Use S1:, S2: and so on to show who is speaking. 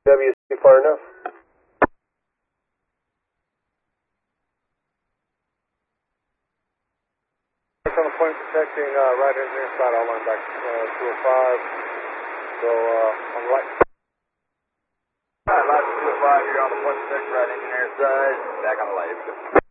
S1: WC far enough?
S2: On the point protecting right engineer side, I'll line back 205. So on the right.
S3: Alright, Lots 205 here on the point protecting right engineer side. Back on the light.